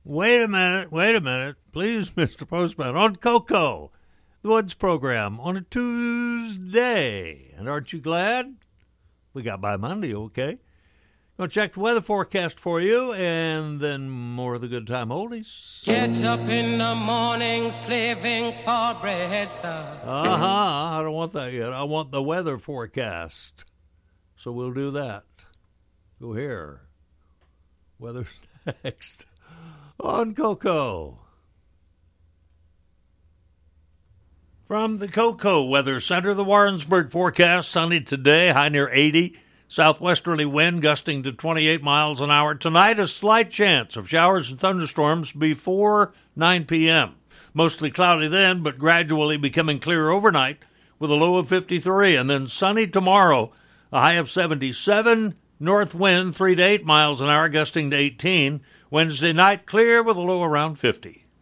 Wait a minute. Please, Mr. Postman. On Coco, the Woods program on a Tuesday. And aren't you glad? We got by Monday, okay? Gonna check the weather forecast for you, and then more of the good time oldies. Get up in the morning, slaving for bread, son. I don't want that yet. I want the weather forecast. So we'll do that. Go here. Weather's next on Coco. From the Coco Weather Center, the Warrensburg forecast, sunny today, high near 80. Southwesterly wind gusting to 28 miles an hour. Tonight, a slight chance of showers and thunderstorms before 9 p.m. Mostly cloudy then, but gradually becoming clear overnight with a low of 53. And then sunny tomorrow, a high of 77. North wind 3 to 8 miles an hour, gusting to 18. Wednesday night, clear with a low around 50.